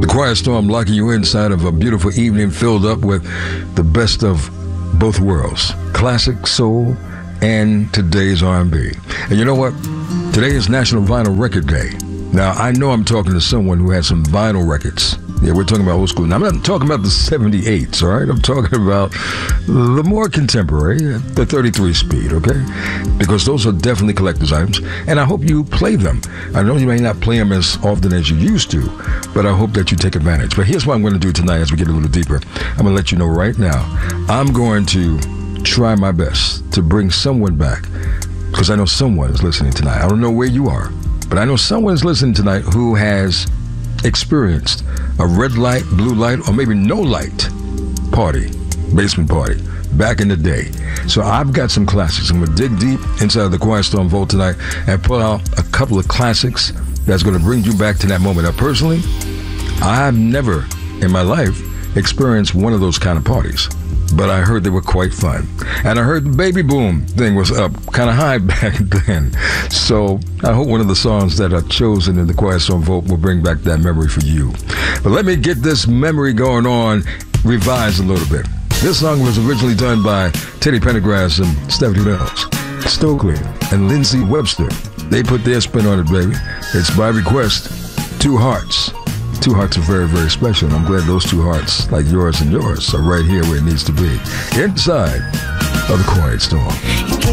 Quiet Storm locking you inside of a beautiful evening filled up with the best of both worlds, classic soul and today's R&B. And you know what? Today is National Vinyl Record Day. Now, I know I'm talking to someone who has some vinyl records. Yeah, we're talking about old school. Now, I'm not talking about the 78s, all right? I'm talking about the more contemporary, the 33 speed, okay? Because those are definitely collector's items, and I hope you play them. I know you may not play them as often as you used to, but I hope that you take advantage. But here's what I'm going to do tonight as we get a little deeper. I'm going to let you know right now, I'm going to try my best to bring someone back, because I know someone is listening tonight. I don't know where you are, but I know someone's listening tonight who has experienced a red light, blue light, or maybe no light party, basement party, back in the day. So I've got some classics. I'm going to dig deep inside of the Quiet Storm Vault tonight and pull out a couple of classics that's going to bring you back to that moment. Now, personally, I've never in my life experienced one of those kind of parties, but I heard they were quite fun. And I heard the baby boom thing was up kind of high back then. So I hope one of the songs that are chosen in the Quiet Storm Vault will bring back that memory for you. But let me get this memory going on, revised a little bit. This song was originally done by Teddy Pendergrass and Stephanie Mills, Stokely, and Lindsey Webster. They put their spin on it, baby. It's by request, Two Hearts. Two hearts are very, very special, and I'm glad those two hearts, like yours and yours, are right here where it needs to be, inside of the Quiet Storm.